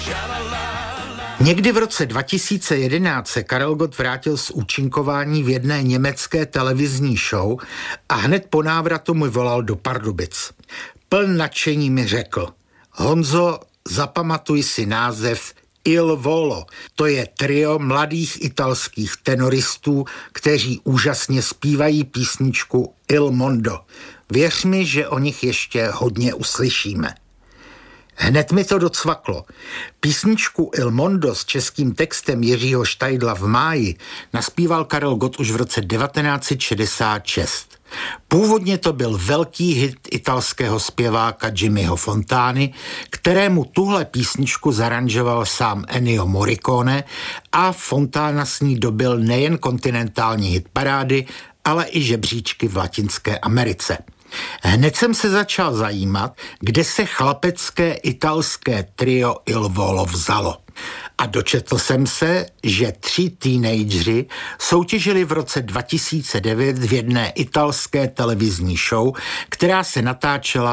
Někdy v roce 2011 se Karel Gott vrátil z účinkování v jedné německé televizní show a hned po návratu mi volal do Pardubic. Pln nadšení mi řekl: Honzo, zapamatuj si název Il Volo. To je trio mladých italských tenoristů, kteří úžasně zpívají písničku Il Mondo. Věř mi, že o nich ještě hodně uslyšíme. Hned mi to docvaklo. Písničku Il Mondo s českým textem Jiřího Štajdla v máji naspíval Karel Gott už v roce 1966. Původně to byl velký hit italského zpěváka Jimmyho Fontány, kterému tuhle písničku zaranžoval sám Ennio Morricone a Fontana s ní dobil nejen kontinentální hitparády, ale i žebříčky v Latinské Americe. Hned jsem se začal zajímat, kde se chlapecké italské trio Il Volo vzalo. A dočetl jsem se, že 3 teenageři soutěžili v roce 2009 v jedné italské televizní show, která se natáčela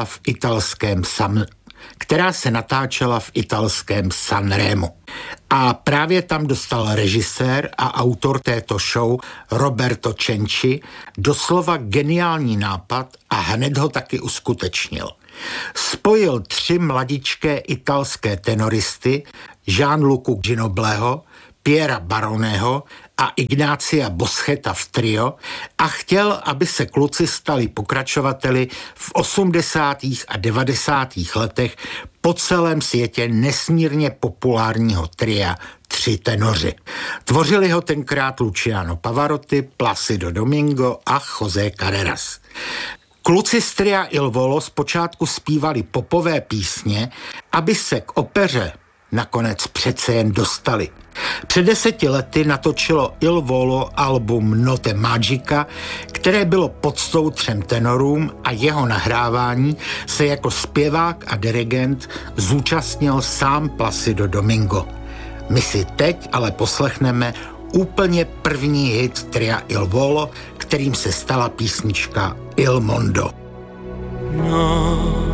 v italském Sanremu. A právě tam dostal režisér a autor této show Roberto Cenci doslova geniální nápad a hned ho taky uskutečnil. Spojil 3 mladičké italské tenoristy, Gianlucu Ginobleho, Piera Baroneho a Ignácia Boscheta v trio a chtěl, aby se kluci stali pokračovateli v 80. a 90. letech po celém světě nesmírně populárního tria 3 tenoři. Tvořili ho tenkrát Luciano Pavarotti, Placido Domingo a José Carreras. Kluci z tria Il Volo zpočátku zpívali popové písně, aby se k opeře nakonec přece jen dostali. Před 10 lety natočilo Il Volo album Notte Magica, které bylo poctou 3 tenorům a jeho nahrávání se jako zpěvák a dirigent zúčastnil sám Placido Domingo. My si teď ale poslechneme úplně první hit tria Il Volo, kterým se stala písnička Il Mondo. No.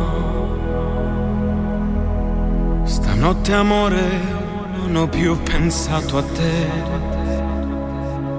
Stanotte amore non ho più pensato a te,